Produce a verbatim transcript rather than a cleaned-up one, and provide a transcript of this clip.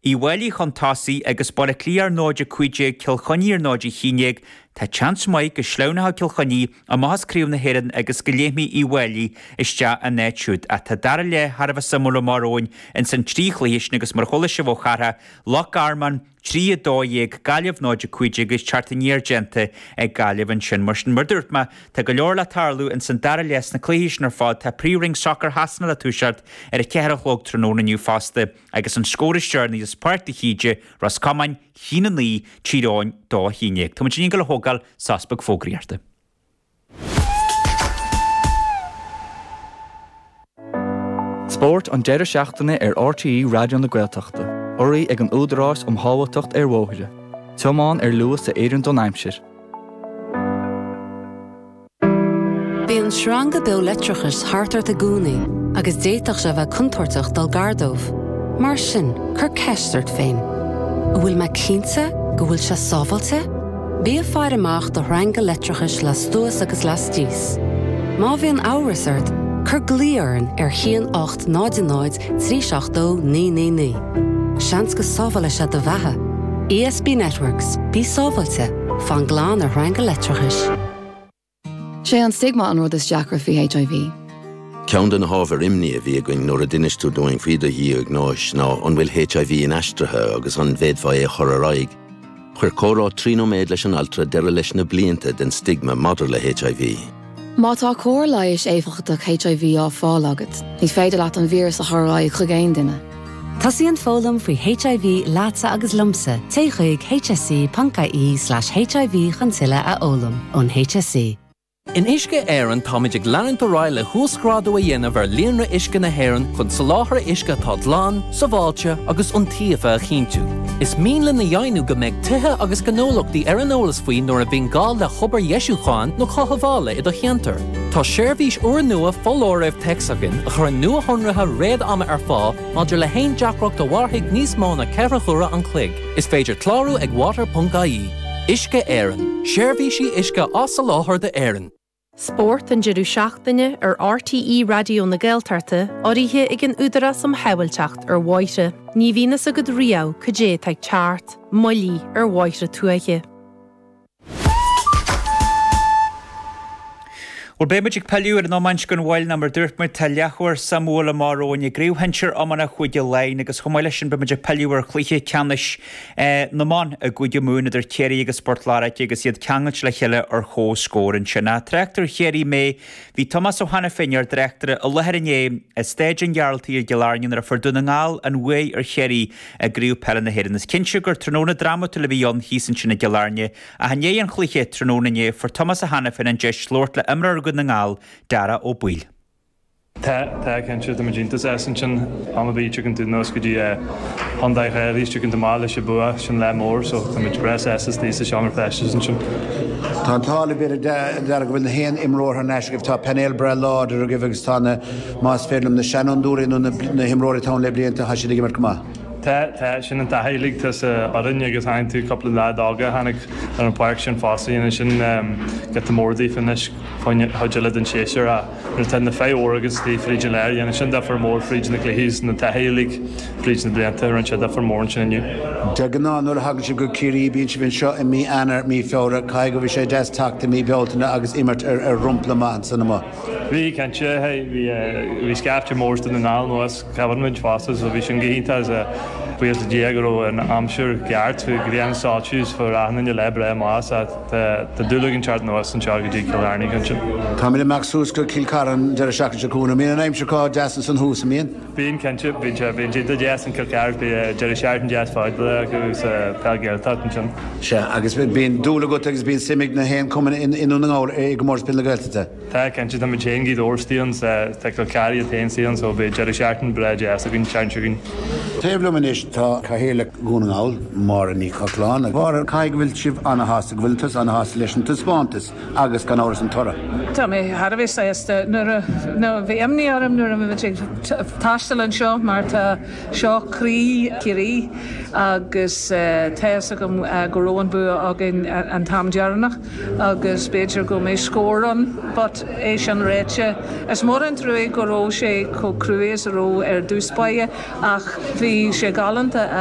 I bhfuil chun tasaí agus bora clí ar nóide cuide cilchoní ar nóide chineag tá chans mai go sleonatha cilchoní a más críomh na héireann agus go léimí i bhfuil iste a néitiúd a tá dara le Harbh samúla maróin in san trí chléis agus mar chola se bhchara Loch Arman trí dóig galibh nóide cuide agus chartaníar gente ag galibh an sin mar sin mar dúirtma tá go leor le tarlú in san dara les na cléis nar fád tá príomhring soccer hasna le túisiart ar a ceithre chlóg tróna nniu fásta agus an scóiristeir níos páirta híide ras camain hína ní tíráin dó híineag. Tá muid go le hógáil sasbag fógraíarta. Sport an deireadh seachtaine ar R T E Radio na Gaeltachta. Orí ag an údarás um hábhailteacht ar mhóthaide. Teamáin ar luas a éireann don aimsir. Bhí an sranga beag letrachas hartar a gúnaí agus déiteach se bheith contortach dal gardómh. Mar sin, chur ceistart féin. Bhfuil me cínte go bhfuil se sábhailte? Bí a fear amach do ranga letrachas le stúas agus le stíos. Má bhí an áhasart, chur glíorann ar chéan ocht náide náid trí seach dó ní ní ní. Seans go sábhaile se do bheithe. E S B Networks, bí sábhailte, fan gláán ar ranga letrachas. sé an stigma an rud is deacra faoi H I V. Ceann den hábhar imní a bhí going nóair a duineistú dóing faoide hí ag náis ná an bhfuil H I V in aistrithe agus an bhéadmhaid a chur araig. Chuir córá trínoméid leis an altra deire leis na blianta den stigma madidir le H I V. Má tá cór leiis éifeachtach H I V á fáil agat, ní féidir leat an vírus a chur chu géin duine. Tasíonn fólam faoi H I V láta agus lumsa, téigh H S C panca í slash H I V chuntuile a ólam ón H S C. In isce éireann táid ag leann do ráile thuascrádú a dhéanamh ar líonra isce na héireann chun sa láthair isce tá dlán, sa bháilte agus an tíomha a chinntiú. Is míle na dhéanú go méid tuthe agus gnólachtaí ar an ólas faoin nuair a bhíon gáil le chobar Jesúcháin nó chothabhála i do cheantar. Tá seirbhís uair nua fóláireamh texagan a chur an nua honratha réad ama ar fá maidir le haon deacracht do bharthaigh níos mó na ceithre chura an clig. Is féidir clárú ag water punca í. Isce éireann. Seirbhísí isce as sa láthair de éireann. Sport an deireadh seachtaine ar R T E Radio na Gaeltarta áirithe ag an údaras am habailteacht ar mháire. Ní bhínas agad riamh cudé teag teart, moilí ar mháire tuaithe. Or béimiid peiliú ar an ámaint gon bhil na mar dúirt tá leachúir samúla maróin i gríomhhaintir amana chuide lein agus chomáile sin béimiid peiliú ar chluiche ceannis na man a gcuide múna idir chéirí agus sportláirt agus iad ceangailt le cheile ar chó scórin sinna. Treachtar chéirí mé hí Thomas ó Hanna Finnear dreachtar a lehéirné a stéid an gearaltaí ar geláirnin ar a fordúna ngáil an bhé ar chéirí a gríomh peile na héireann. Is cinse gur tróna drama televíon hísan sin na geláirne a hané an chluiche tróna né for Thomas a Hanna Finnear deis slórt le imrar go na ngáil dara ó buil. Tá tá cinse do magíntas esan sin am a bhí tugann tú nó go dtí hondaigh réalís tugann do mála se bua sin le mór so tá muid bres esas tí sa seamar feistes sin. Tá tála bit dar go bhfuil na héan imróir an eis tá penéal bre láidir a gibh agus tána más félumm na seanúúí nó na himróirí tá le blianta ha si d mar cumá. Tá tá sin an taigh tas arinne agus hain tú coppla le dága hanig ar an páirc sin fásaí sin get mórdaí finis chuile den séisiir a nu ten na fé ógus tí fríide leir ana sin defar mór fríd na léhís na taigh fríd na blianta an se defar mór sin inniu. De gná nuair a hagann si go cirí bíonn si bhín seo i mí anar mí feara cai go bhí sé de teachta mí bealtainna agus imirt ar rumplaán san má. Bhí cinse bhí scaipte mór den na nuas cabhanmuid fásas a bhí sin gínta Bhuiil a Diego an amsúr geart fi grían sáitiús for aithnain le bre más a tá dúlagin teart nuas an teag go dtí Killarney sin. Tá mí Maxús go Kilcaran de seach seúna mí an aimseá deasan san hús míon? Bíon cinse bhín bhín de deas an Kilcar bí de seaartan deas fáidla agus pegéiltá sin. Se agus bíon dúla go agus bíon simig na héan cuman inú na gáir ag go mór spin le gailteite. Tá cinse tá chéingí óstíons te Kilcarí a tain síon so bhí de seaartan bre deas a gin teintúgin. Téblamanis tá cahéla gúnaáil mar a ní chaláán, a bhar caiig bhfuil sibh anna hása bhfuiltas anna hása leis an tuspátas agus gan áras an tora. Tá mé Harbh éiste nó bhí imní orm nuair a bhí taistal an seo mar tá seo chrí cirí agus téasa go goróin bu agin an tam dearnach agus beidir go mé scóran, but é an réite is mór an trúí goró sé có cruúéis aró ar dúspáide ach bhí sé galanta